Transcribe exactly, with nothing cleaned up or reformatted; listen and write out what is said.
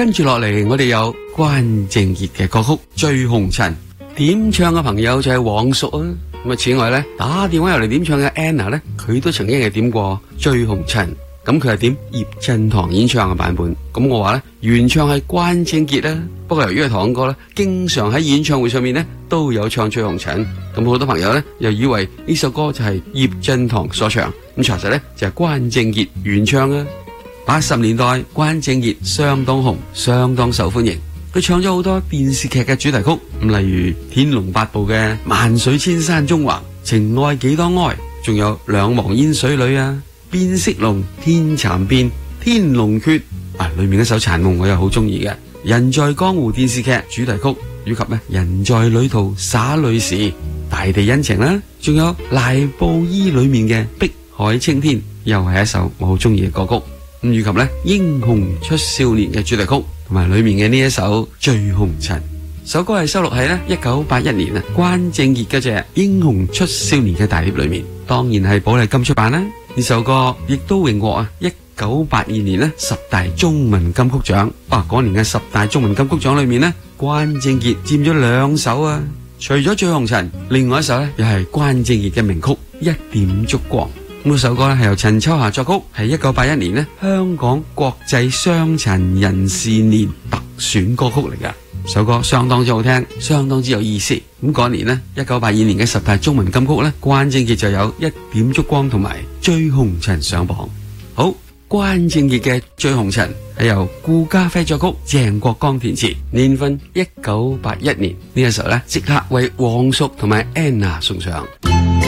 跟住落嚟，我哋有關正傑嘅歌曲《醉紅塵》，點唱嘅朋友就係黃淑啊。咁啊，此外咧，打電話入嚟點唱嘅 Anna 咧，佢都曾經係點過《醉紅塵》。咁佢係點葉振棠演唱嘅版本。咁我話咧，原唱係關正傑啦。不過由於係堂哥咧，經常喺演唱會上面咧都有唱《醉紅塵》。咁好多朋友咧又以為呢首歌就係葉振棠所唱。咁查實咧就係關正傑原唱啊。八十年代關正傑相當紅，相當受歡迎。佢唱咗好多電視劇嘅主題曲，咁例如《天龍八部》嘅《萬水千山縱橫》、《情愛幾多哀》，仲有《兩忘煙水裏》啊、《變色龍》、《天蠶變》、《天龍訣》啊，裏面一首《殘夢》我又好中意嘅，《人在江湖》電視劇主題曲，以及咧《人在旅途灑淚時》、《大地恩情》啦，仲有《賴布衣》裏面嘅《碧海青天》，又係一首我好中意嘅歌曲。咁以及咧《英雄出少年》嘅主題曲，同埋裏面嘅呢一首《醉紅塵》，首歌係收錄喺咧一九八一年啊關正傑嗰隻《英雄出少年》嘅大碟裏面，當然係寶麗金出版啦。呢首歌亦都榮獲啊一九八二年咧十大中文金曲獎。啊，嗰年嘅十大中文金曲獎裏面咧，關正傑佔咗兩首啊。除咗《醉紅塵》，另外一首咧又係關正傑嘅名曲《一點燭光》。咁首歌咧係由陳秋霞作曲，係一九八一年咧香港國際傷殘人士年特選歌曲嚟噶。首歌相當之好聽，相當之有意思。咁嗰年咧，一九八二年嘅十大中文金曲咧，關正傑就有一點燭光同埋醉紅塵上榜。好，關正傑嘅醉紅塵係由顧嘉輝作曲，鄭國江填詞，年份一九八一年。呢一首咧即刻為黃淑同埋 Anna 送上。